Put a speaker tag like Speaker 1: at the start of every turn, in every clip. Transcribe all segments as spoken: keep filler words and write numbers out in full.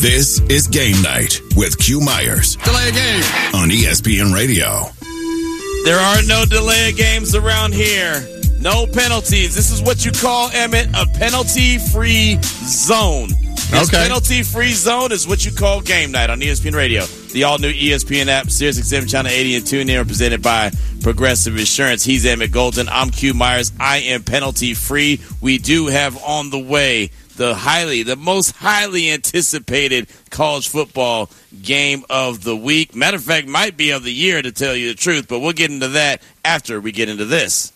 Speaker 1: This is Game Night with Q Myers.
Speaker 2: Delay a game.
Speaker 1: On E S P N Radio.
Speaker 3: There are no delay games around here. No penalties. This is what you call, Emmett, a penalty-free zone. This
Speaker 2: okay.
Speaker 3: penalty-free zone is what you call Game Night on E S P N Radio. The all-new E S P N app, Sirius X M Channel eighty, and TuneIn are presented by Progressive Insurance. He's Emmett Golden. I'm Q Myers. I am penalty-free. We do have on the way the highly, the most highly anticipated college football game of the week. Matter of fact, might be of the year, to tell you the truth, but we'll get into that after we get into this.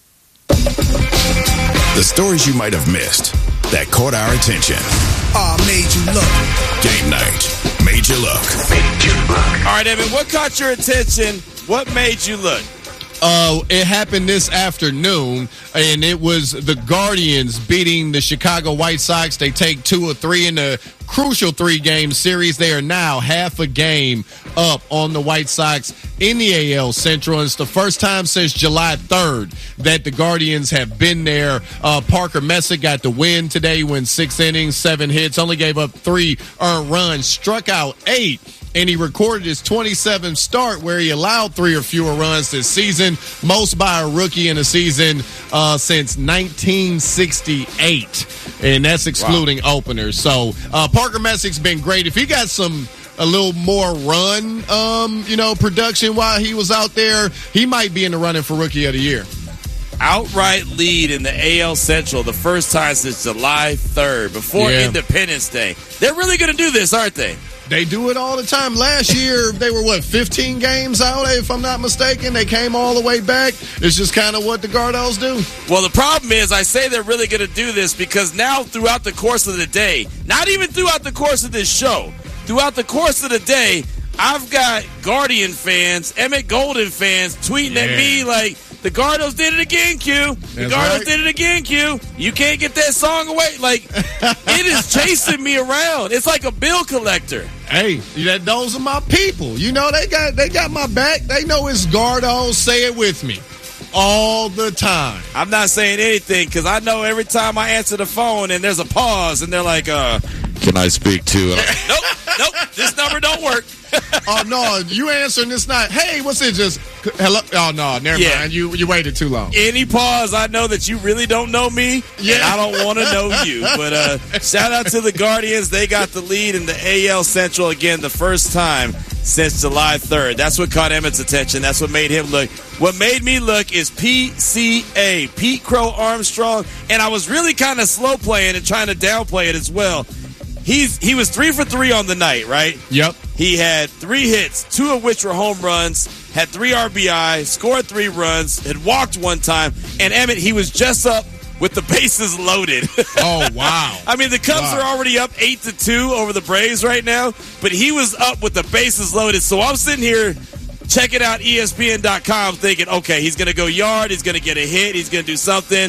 Speaker 1: The stories you might have missed that caught our attention.
Speaker 4: Oh, made you look.
Speaker 1: Game Night made you look. Made you look.
Speaker 3: All right, Evan, what caught your attention? What made you look?
Speaker 2: Uh, it happened this afternoon, and it was the Guardians beating the Chicago White Sox. They take two or three in the crucial three-game series. They are now half a game up on the White Sox in the A L Central. And it's the first time since July third that the Guardians have been there. Uh, Parker Messick got the win today, went six innings, seven hits, only gave up three earned runs, struck out eight. And he recorded his twenty-seventh start where he allowed three or fewer runs this season, most by a rookie in a season uh, since nineteen sixty-eight. And that's excluding wow. openers. So uh, Parker Messick's been great. If he got some a little more run, um, you know, production while he was out there, he might be in the running for Rookie of the Year.
Speaker 3: Outright lead in the A L Central, the first time since July third, before yeah. Independence Day. They're really going to do this, aren't they?
Speaker 2: They do it all the time. Last year, they were, what, fifteen games out, if I'm not mistaken? They came all the way back. It's just kind of what the Gardos do.
Speaker 3: Well, the problem is I say they're really going to do this because now throughout the course of the day, not even throughout the course of this show, throughout the course of the day, I've got Guardian fans, Emmett Golden fans tweeting yeah. at me like, the Gardos did it again, Q. The
Speaker 2: That's
Speaker 3: Gardos
Speaker 2: right.
Speaker 3: did it again, Q. You can't get that song away. Like, it is chasing me around. It's like a bill collector.
Speaker 2: Hey, that those are my people. You know, they got they got my back. They know it's Gardos. Say it with me. All the time.
Speaker 3: I'm not saying anything because I know every time I answer the phone and there's a pause and they're like, uh, can I speak to? And I'm like, nope, nope, this number don't work.
Speaker 2: Oh, no, you answering this not. Hey, what's it? Just, hello? Oh, no, never yeah. mind. You you waited too long.
Speaker 3: Any pause, I know that you really don't know me, yeah. and I don't want to know you. But uh, shout out to the Guardians. They got the lead in the A L Central again the first time since July third. That's what caught Emmett's attention. That's what made him look. What made me look is P C A, Pete Crow Armstrong, and I was really kind of slow playing and trying to downplay it as well. He's He was three for three on the night, right?
Speaker 2: Yep.
Speaker 3: He had three hits, two of which were home runs, had three R B I, scored three runs, had walked one time, and Emmett, he was just up with the bases loaded.
Speaker 2: Oh, wow.
Speaker 3: I mean, the Cubs
Speaker 2: wow.
Speaker 3: are already up eight to two over the Braves right now, but he was up with the bases loaded. So I'm sitting here checking out E S P N dot com thinking, okay, he's going to go yard, he's going to get a hit, he's going to do something.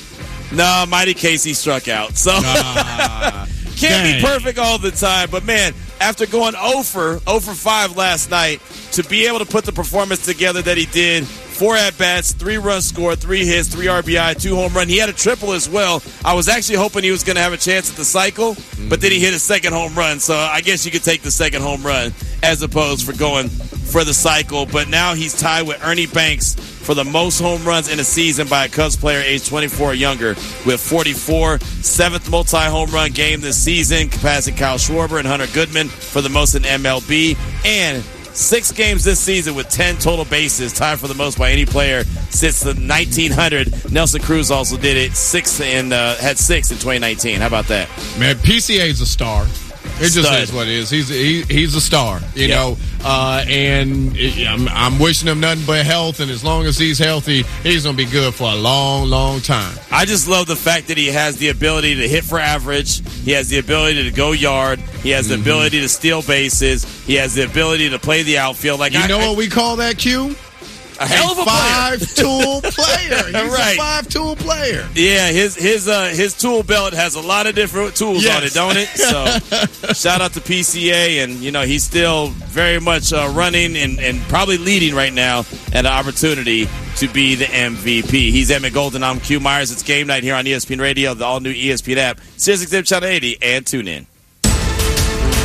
Speaker 3: No, Mighty Casey struck out. So uh, can't dang. be perfect all the time, but man, after going oh for five last night, to be able to put the performance together that he did, four at-bats, three runs scored, three hits, three R B I, two home run. He had a triple as well. I was actually hoping he was going to have a chance at the cycle, mm-hmm. but then he hit a second home run, so I guess you could take the second home run as opposed for going for the cycle. But now he's tied with Ernie Banks for the most home runs in a season by a Cubs player age twenty-four or younger with forty-four. Seventh multi-home run game this season, passing Kyle Schwarber and Hunter Goodman for the most in M L B. And six games this season with ten total bases, tied for the most by any player since the nineteen hundred. Nelson Cruz also did it. Six in uh, had six in twenty nineteen. How about that?
Speaker 2: Man, P C A is a star. It just Stud. is what it is. He's he, he's a star, you yep. know, uh, and it, I'm, I'm wishing him nothing but health, and as long as he's healthy, he's going to be good for a long, long time.
Speaker 3: I just love the fact that he has the ability to hit for average. He has the ability to go yard. He has the mm-hmm. ability to steal bases. He has the ability to play the outfield. Like
Speaker 2: You
Speaker 3: I,
Speaker 2: know
Speaker 3: I,
Speaker 2: what we call that, Q?
Speaker 3: A hell of a
Speaker 2: five-tool player. He's
Speaker 3: right.
Speaker 2: a five-tool player.
Speaker 3: Yeah, his his uh, his tool belt has a lot of different tools yes. on it, don't it? So shout out to P C A, and you know he's still very much uh, running and, and probably leading right now at an opportunity to be the M V P. He's Emmett Golden. I'm Q Myers. It's game night here on E S P N Radio, the all-new E S P N app, Sirius X M Channel eighty, and tune in.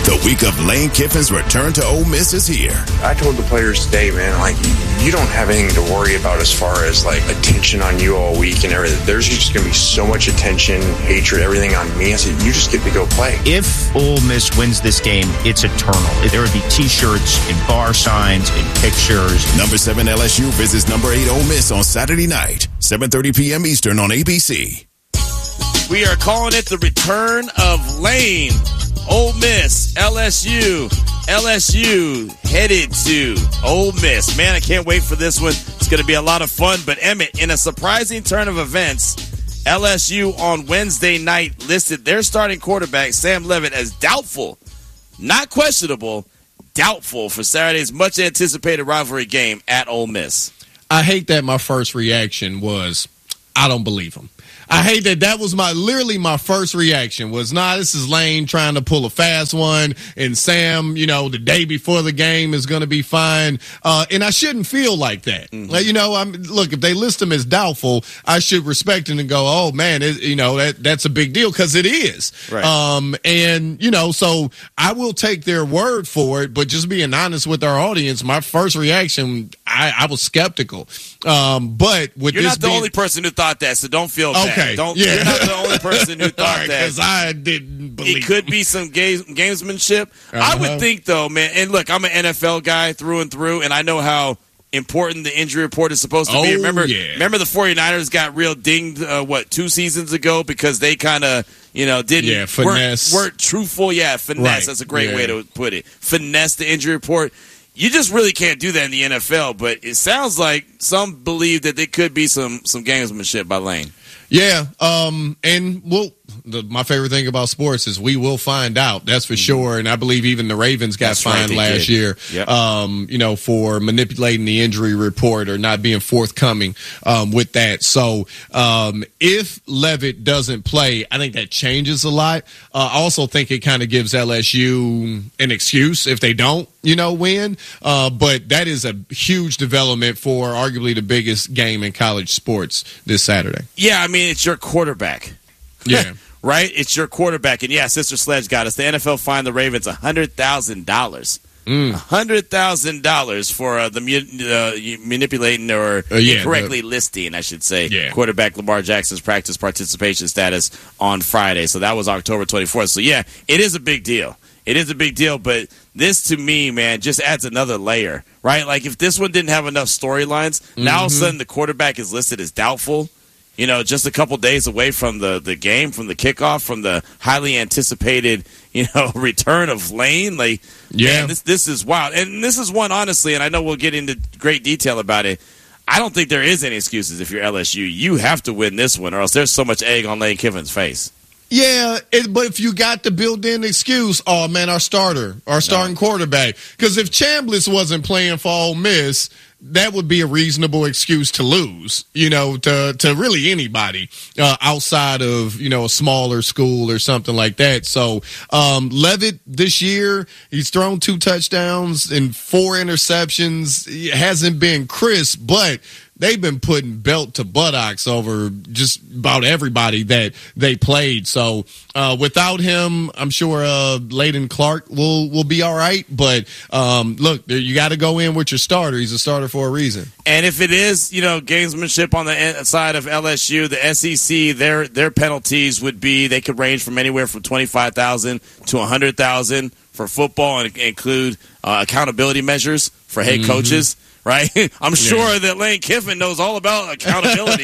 Speaker 1: The week of Lane Kiffin's return to Ole Miss is here.
Speaker 5: I told the players today, man, like, you don't have anything to worry about as far as, like, attention on you all week and everything. There's just going to be so much attention, hatred, everything on me. I said, you just get to go play.
Speaker 6: If Ole Miss wins this game, it's eternal. There would be T-shirts and bar signs and pictures.
Speaker 1: Number seven L S U visits number eight Ole Miss on Saturday night, seven thirty p.m. Eastern on A B C.
Speaker 3: We are calling it the return of Lane. Ole Miss, L S U, L S U headed to Ole Miss. Man, I can't wait for this one. It's going to be a lot of fun. But Emmett, in a surprising turn of events, L S U on Wednesday night listed their starting quarterback, Sam Leavitt, as doubtful, not questionable, doubtful for Saturday's much-anticipated rivalry game at Ole Miss.
Speaker 2: I hate that my first reaction was, I don't believe him. I hate that that was my literally my first reaction was, nah, this is Lane trying to pull a fast one, and Sam, you know, the day before the game is going to be fine. Uh, and I shouldn't feel like that. Mm-hmm. Like, you know, I'm look, if they list him as doubtful, I should respect him and go, oh, man, it, you know, that that's a big deal because it is.
Speaker 3: Right.
Speaker 2: Um, and, you know, so I will take their word for it, but just being honest with our audience, my first reaction, I, I was skeptical. Um, but with
Speaker 3: You're
Speaker 2: this
Speaker 3: not the
Speaker 2: being,
Speaker 3: only person who thought that, so don't feel bad.
Speaker 2: Okay.
Speaker 3: Don't,
Speaker 2: yeah.
Speaker 3: You're not the only person who thought
Speaker 2: right,
Speaker 3: that.
Speaker 2: Because I didn't believe
Speaker 3: it could be some ga- gamesmanship. Uh-huh. I would think, though, man, and look, I'm an N F L guy through and through, and I know how important the injury report is supposed to
Speaker 2: oh,
Speaker 3: be. Remember,
Speaker 2: yeah.
Speaker 3: remember the 49ers got real dinged, uh, what, two seasons ago because they kind of, you know, didn't,
Speaker 2: yeah, finesse.
Speaker 3: Weren't, weren't truthful. Yeah, finesse.
Speaker 2: Right.
Speaker 3: That's a great
Speaker 2: yeah.
Speaker 3: way to put it. Finesse the injury report. You just really can't do that in the N F L, but it sounds like some believe that there could be some some gamesmanship by Lane.
Speaker 2: Yeah, um, and well, the, my favorite thing about sports is we will find out. That's for mm-hmm. sure. And I believe even the Ravens got That's fined right, last did. year,
Speaker 3: yep.
Speaker 2: um, you know, for manipulating the injury report or not being forthcoming um, with that. So um, if Leavitt doesn't play, I think that changes a lot. Uh, I also think it kind of gives L S U an excuse if they don't, you know, win. Uh, but that is a huge development for arguably the biggest game in college sports this Saturday.
Speaker 3: Yeah, I mean, it's your quarterback.
Speaker 2: Yeah.
Speaker 3: Right? It's your quarterback. And, yeah, Sister Sledge got us. The N F L fined the Ravens one hundred thousand dollars.
Speaker 2: Mm.
Speaker 3: one hundred thousand dollars for uh, the uh, manipulating or uh, yeah, incorrectly the, listing, I should say,
Speaker 2: yeah.
Speaker 3: quarterback Lamar Jackson's practice participation status on Friday. So that was October twenty-fourth. So, yeah, it is a big deal. It is a big deal, but this to me, man, just adds another layer, right? Like if this one didn't have enough storylines, mm-hmm. now all of a sudden the quarterback is listed as doubtful. You know, just a couple days away from the, the game, from the kickoff, from the highly anticipated, you know, return of Lane. Like,
Speaker 2: yeah,
Speaker 3: man, this this is wild. And this is one, honestly, and I know we'll get into great detail about it. I don't think there is any excuses if you're L S U. You have to win this one, or else there's so much egg on Lane Kiffin's face.
Speaker 2: Yeah, it, but if you got the built-in excuse, oh, man, our starter, our starting no. quarterback. Because if Chambliss wasn't playing for Ole Miss, that would be a reasonable excuse to lose, you know, to, to really anybody uh, outside of, you know, a smaller school or something like that. So um, Leavitt this year, he's thrown two touchdowns and four interceptions. It hasn't been crisp, but they've been putting belt to buttocks over just about everybody that they played. So uh, without him, I'm sure uh, Layden Clark will will be all right. But um, look, you got to go in with your starter. He's a starter for a reason.
Speaker 3: And if it is, you know, gamesmanship on the side of L S U, the S E C, their their penalties would be they could range from anywhere from twenty-five thousand to one hundred thousand for football, and include uh, accountability measures for head mm-hmm. coaches. Right? I'm sure yeah. that Lane Kiffin knows all about accountability.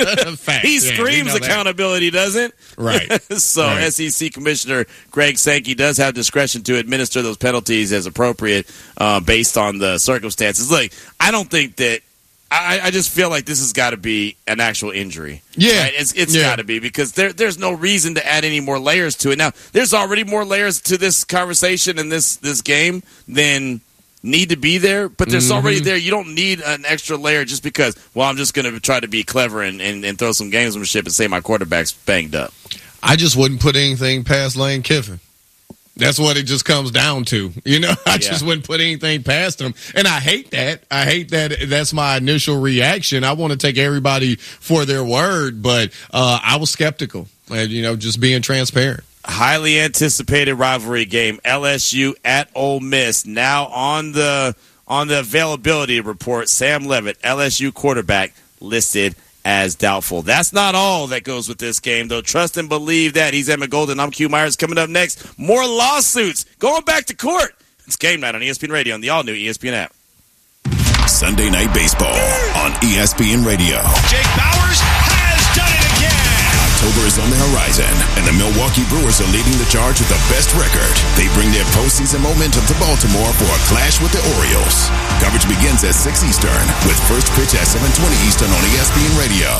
Speaker 3: He screams yeah, accountability, doesn't?
Speaker 2: Right.
Speaker 3: So
Speaker 2: right.
Speaker 3: S E C Commissioner Greg Sankey does have discretion to administer those penalties as appropriate uh, based on the circumstances. Look, I don't think that I, I just feel like this has got to be an actual injury.
Speaker 2: Yeah.
Speaker 3: Right? It's, it's
Speaker 2: yeah.
Speaker 3: got to be because there, there's no reason to add any more layers to it. Now, there's already more layers to this conversation and this, this game than need to be there, but there's mm-hmm. already there. You don't need an extra layer just because, well, I'm just going to try to be clever and, and, and throw some gamesmanship and say my quarterback's banged up.
Speaker 2: I just wouldn't put anything past Lane Kiffin. That's what it just comes down to. You know, I yeah. just wouldn't put anything past him. And I hate that. I hate that that's my initial reaction. I want to take everybody for their word, but uh, I was skeptical and, you know, just being transparent.
Speaker 3: highly anticipated rivalry game, L S U at Ole Miss. Now on the on the availability report, Sam Levitt, L S U quarterback, listed as doubtful. That's not all that goes with this game, though. Trust and believe that. He's Emmett Golden. I'm Q Myers. Coming up next, more lawsuits going back to court. It's Game Night on E S P N Radio and the all-new E S P N app.
Speaker 1: Sunday Night Baseball on E S P N Radio.
Speaker 7: Jake Bauers has done it again.
Speaker 1: October is on the horizon, and the Milwaukee Brewers are leading the charge with the best record. They bring their postseason momentum to Baltimore for a clash with the Orioles. Coverage begins at six Eastern, with first pitch at seven twenty Eastern on E S P N Radio.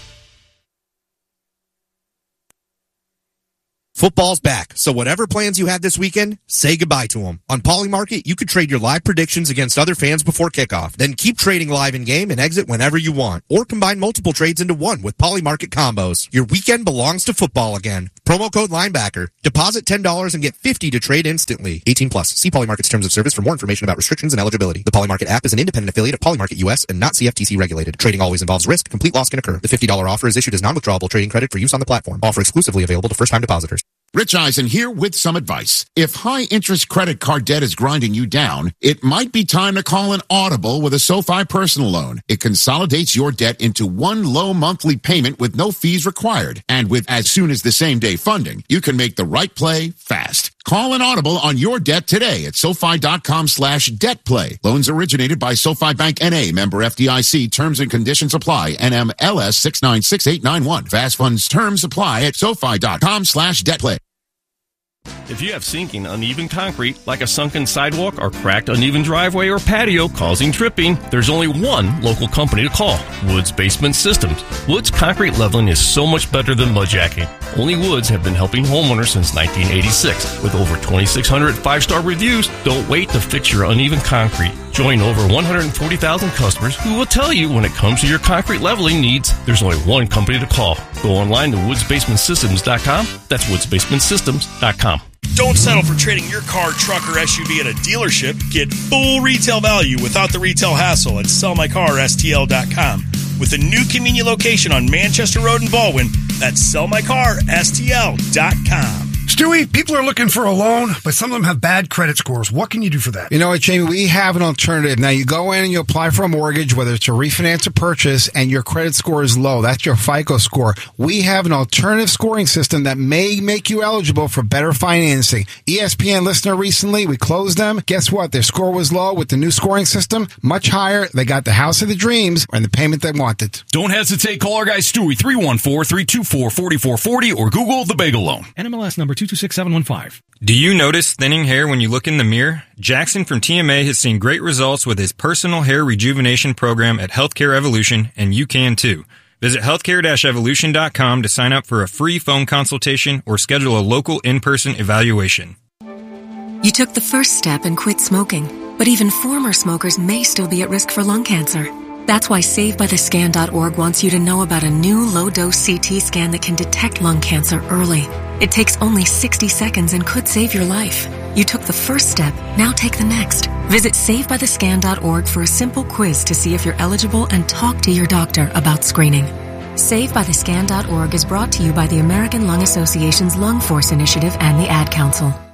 Speaker 8: Football's back, so whatever plans you had this weekend, say goodbye to them. On Polymarket, you could trade your live predictions against other fans before kickoff. Then keep trading live in-game and exit whenever you want. Or combine multiple trades into one with Polymarket combos. Your weekend belongs to football again. Promo code Linebacker. Deposit ten dollars and get fifty dollars to trade instantly. eighteen plus. See Polymarket's terms of service for more information about restrictions and eligibility. The Polymarket app is an independent affiliate of Polymarket U S and not C F T C regulated. Trading always involves risk. Complete loss can occur. The fifty dollars offer is issued as non-withdrawable trading credit for use on the platform. Offer exclusively available to first-time depositors.
Speaker 9: Rich Eisen here with some advice. If high-interest credit card debt is grinding you down, it might be time to call an Audible with a SoFi personal loan. It consolidates your debt into one low monthly payment with no fees required. And with as soon as the same day funding, you can make the right play fast. Call an Audible on your debt today at SoFi.com slash debt play. Loans originated by SoFi Bank N A, member F D I C. Terms and conditions apply. N M L S six nine six eight nine one. Fast funds terms apply at SoFi.com slash debt play.
Speaker 10: If you have sinking, uneven concrete, like a sunken sidewalk or cracked, uneven driveway or patio causing tripping, there's only one local company to call, Woods Basement Systems. Woods Concrete Leveling is so much better than mudjacking. Only Woods have been helping homeowners since nineteen eighty-six. With over twenty-six hundred five-star reviews, don't wait to fix your uneven concrete. Join over one hundred forty thousand customers who will tell you when it comes to your concrete leveling needs, there's only one company to call. Go online to woods basement systems dot com. That's woods basement systems dot com.
Speaker 7: Don't settle for trading your car, truck, or S U V at a dealership. Get full retail value without the retail hassle at sell my car S T L dot com. With a new convenient location on Manchester Road in Baldwin, that's sell my car S T L dot com.
Speaker 11: Stewie, people are looking for a loan, but some of them have bad credit scores. What can you do for that?
Speaker 12: You know what, Jamie? We have an alternative. Now, you go in and you apply for a mortgage, whether it's a refinance or purchase, and your credit score is low. That's your FICO score. We have an alternative scoring system that may make you eligible for better financing. E S P N listener recently, we closed them. Guess what? Their score was low. With the new scoring system, much higher. They got the house of the dreams and the payment they wanted.
Speaker 13: Don't hesitate. Call our guy Stewie, three one four, three two four, four four four zero, or Google the Bagel Loan.
Speaker 14: N M L S number two two six seven one five.
Speaker 15: Do you notice thinning hair when you look in the mirror? Jackson from T M A has seen great results with his personal hair rejuvenation program at Healthcare Evolution, and you can too. Visit healthcare dash evolution dot com to sign up for a free phone consultation or schedule a local in-person evaluation.
Speaker 16: You took the first step and quit smoking, but even former smokers may still be at risk for lung cancer. That's why save by the scan dot org wants you to know about a new low-dose C T scan that can detect lung cancer early. It takes only sixty seconds and could save your life. You took the first step, now take the next. Visit save by the scan dot org for a simple quiz to see if you're eligible and talk to your doctor about screening. save by the scan dot org is brought to you by the American Lung Association's Lung Force Initiative and the Ad Council.